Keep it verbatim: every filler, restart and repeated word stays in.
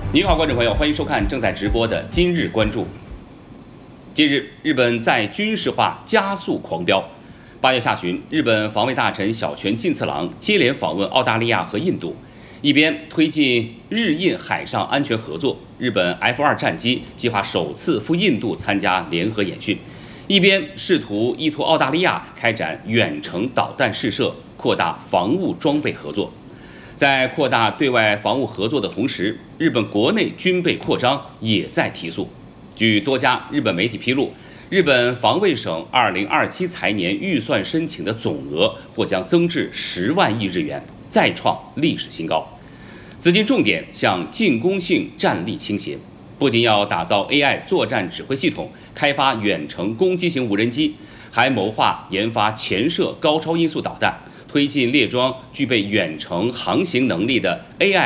您好，观众朋友，欢迎收看正在直播的《今日关注》。近日，日本在军事化加速狂飙。八月下旬，日本防卫大臣小泉进次郎接连访问澳大利亚和印度，一边推进日印海上安全合作，日本 F 二战机计划首次赴印度参加联合演训，一边试图依托澳大利亚开展远程导弹试射，扩大防务装备合作。在扩大对外防务合作的同时，日本国内军备扩张也在提速。据多家日本媒体披露，日本防卫省二零二七财年预算申请的总额或将增至十万亿日元，再创历史新高。资金重点向进攻性战力倾斜，不仅要打造 A I 作战指挥系统，开发远程攻击型无人机，还谋划研发潜射高超音速导弹，推进列装具备远程航行能力的 A I